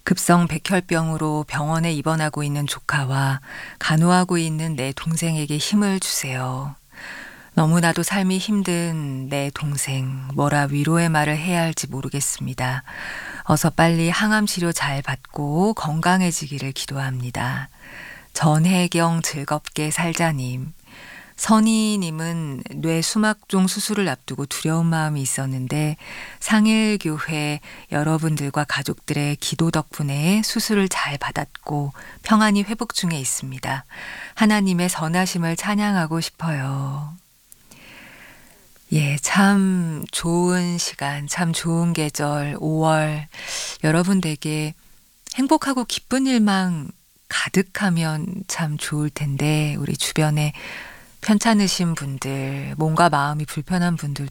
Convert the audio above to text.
급성 백혈병으로 병원에 입원하고 있는 조카와 간호하고 있는 내 동생에게 힘을 주세요. 너무나도 삶이 힘든 내 동생, 뭐라 위로의 말을 해야 할지 모르겠습니다. 어서 빨리 항암 치료 잘 받고 건강해지기를 기도합니다. 전혜경 즐겁게 살자님. 선희님은 뇌 수막종 수술을 앞두고 두려운 마음이 있었는데 상일교회 여러분들과 가족들의 기도 덕분에 수술을 잘 받았고 평안히 회복 중에 있습니다. 하나님의 선하심을 찬양하고 싶어요. 예, 참 좋은 시간, 참 좋은 계절, 5월. 여러분들에게 행복하고 기쁜 일만 가득하면 참 좋을 텐데, 우리 주변에 편찮으신 분들, 몸과 마음이 불편한 분들도